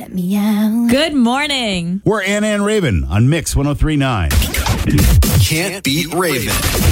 let me out. Good morning. We're Anna and Raven on Mix 103.9. Can't Beat Raven.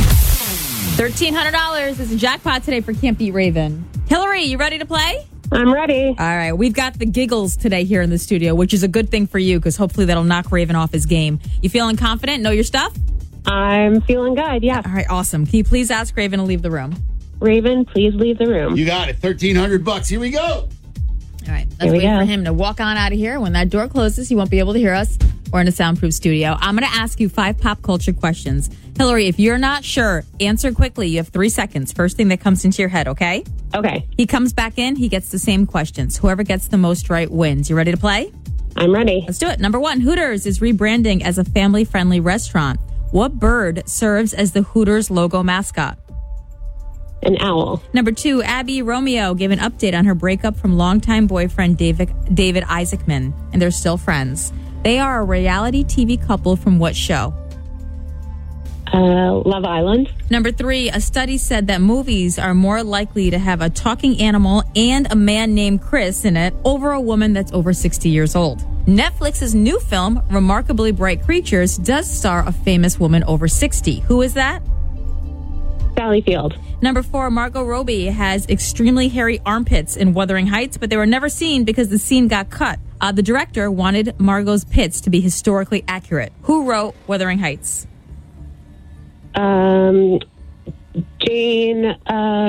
$1,300 is a jackpot today for Can't Beat Raven. Hillary, you ready to play? I'm ready. All right. We've got the giggles today here in the studio, which is a good thing for you because hopefully that'll knock Raven off his game. You feeling confident? Know your stuff? I'm feeling good, yeah. All right. Awesome. Can you please ask Raven to leave the room? Raven, please leave the room. You got it. $1,300. Here we go. All right. Let's Here we wait go. for him to walk on out of here. When that door closes, he won't be able to hear us. We're in a soundproof studio. I'm going to ask you 5 pop culture questions. Hillary, if you're not sure, answer quickly. You have 3 seconds. First thing that comes into your head, okay? Okay, He comes back in. He gets the same questions. Whoever gets the most right wins. You ready to play? I'm ready. Let's do it. Number 1, Hooters is rebranding as a family-friendly restaurant. What bird serves as the Hooters logo mascot? An owl. Number 2, Abby Romeo gave an update on her breakup from longtime boyfriend David Isaacman, and they're still friends. They are a reality TV couple from what show? Love Island. Number 3, a study said that movies are more likely to have a talking animal and a man named Chris in it over a woman that's over 60 years old. Netflix's new film, Remarkably Bright Creatures, does star a famous woman over 60. Who is that? Sally Field. Number 4, Margot Robbie has extremely hairy armpits in Wuthering Heights, but they were never seen because the scene got cut. The director wanted Margot's pits to be historically accurate. Who wrote Wuthering Heights? Jane,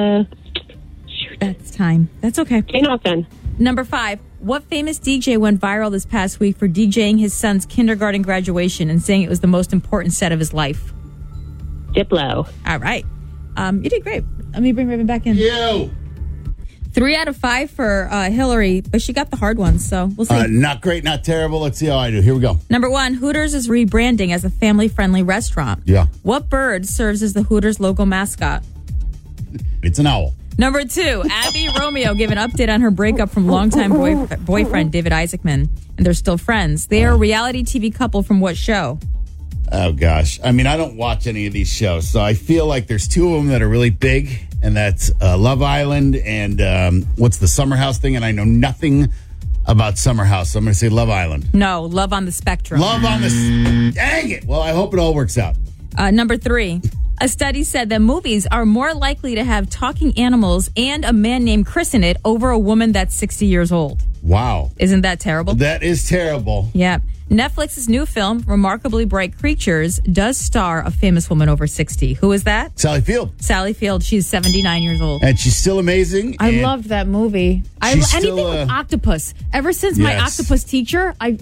That's time. That's okay. Jane Austen. Number 5, what famous DJ went viral this past week for DJing his son's kindergarten graduation and saying it was the most important set of his life? Diplo. All right. You did great. Let me bring Raven back in. You. 3 out of 5 for Hillary, but she got the hard ones, so we'll see. Not great, not terrible. Let's see how I do. Here we go. Number 1, Hooters is rebranding as a family-friendly restaurant. Yeah. What bird serves as the Hooters logo mascot? It's an owl. Number 2, Abby Romeo gave an update on her breakup from longtime boyfriend David Isaacman, and they're still friends. They are a reality TV couple from what show? Oh, gosh. I mean, I don't watch any of these shows, so I feel like there's 2 of them that are really big, and that's Love Island and what's the Summer House thing, and I know nothing about Summer House, so I'm going to say Love Island. No, Love on the Spectrum. Love on the... Dang it. Well, I hope it all works out. Number 3, a study said that movies are more likely to have talking animals and a man named Chris in it over a woman that's 60 years old. Wow. Isn't that terrible? That is terrible. Yeah. Netflix's new film, Remarkably Bright Creatures, does star a famous woman over 60. Who is that? Sally Field. Sally Field. She's 79 years old. And she's still amazing. I and loved that movie. She's Anything still, with octopus. Ever since my Yes. octopus teacher, I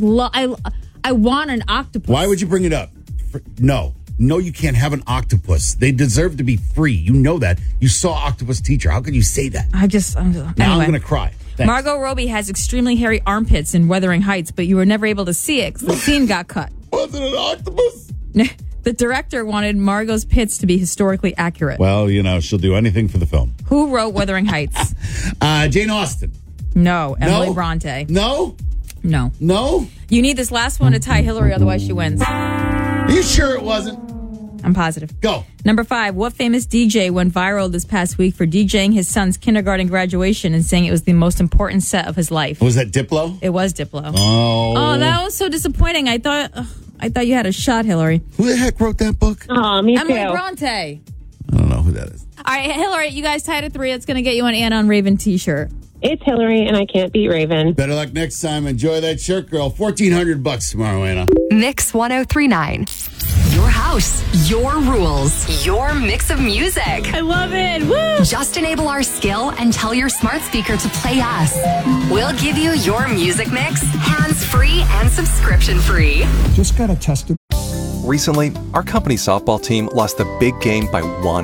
want an octopus. Why would you bring it up? No, you can't have an octopus. They deserve to be free. You know that. You saw Octopus Teacher. How could you say that? I'm Now I'm anyway. going to cry. Thanks. Margot Robbie has extremely hairy armpits in Wuthering Heights, but you were never able to see it because the scene got cut. Was it an octopus? The director wanted Margot's pits to be historically accurate. Well, she'll do anything for the film. Who wrote Wuthering Heights? Jane Austen. No, Emily No? Bronte. No? No. No? You need this last one to tie Hillary, otherwise she wins. Are you sure it wasn't? I'm positive. Go. Number 5, what famous DJ went viral this past week for DJing his son's kindergarten graduation and saying it was the most important set of his life? Was that Diplo? It was Diplo. Oh. That was so disappointing. I thought you had a shot, Hillary. Who the heck wrote that book? Oh, me Emily too. Bronte. I don't know who that is. All right, Hillary, you guys tied at 3. It's going to get you an Anna on Raven t-shirt. It's Hillary, and I can't beat Raven. Better luck next time. Enjoy that shirt, girl. $1,400 tomorrow, Anna. Mix 103.9. Your house, your rules, your mix of music. I love it. Woo! Just enable our skill and tell your smart speaker to play us. We'll give you your music mix, hands-free and subscription-free. Just got to test it. Recently, our company softball team lost the big game by 1.